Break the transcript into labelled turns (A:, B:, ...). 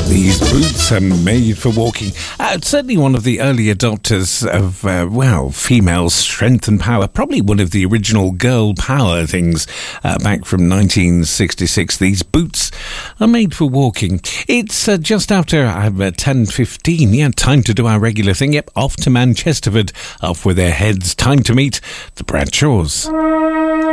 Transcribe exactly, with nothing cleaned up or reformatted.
A: These boots are made for walking. Uh, certainly one of the early adopters of, uh, well, female strength and power. Probably one of the original girl power things uh, back from nineteen sixty-six. These boots are made for walking. It's uh, just after uh, ten fifteen. Yeah, time to do our regular thing. Yep, off to Manchesterford. Off with their heads. Time to meet the Bradshaws.